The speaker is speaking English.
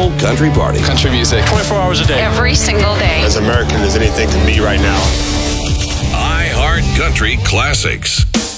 old country party. Country music. 24 hours a day. Every single day. As American as anything can be right now. iHeart Country Classics.